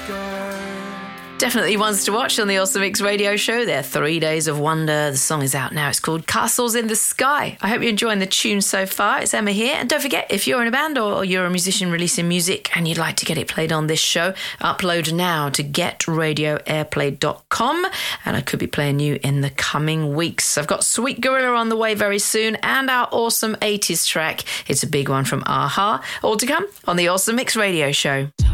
Definitely ones to watch on the Awesome Mix radio show. They're 3 Days of Wonder. The song is out now. It's called Castles in the Sky. I hope you're enjoying the tune so far. It's Emma here. And don't forget, if you're in a band or you're a musician releasing music and you'd like to get it played on this show, upload now to getradioairplay.com, and I could be playing you in the coming weeks. I've got Sweet Gorilla on the way very soon, and our awesome 80s track. It's a big one from Aha. All to come on the Awesome Mix radio show.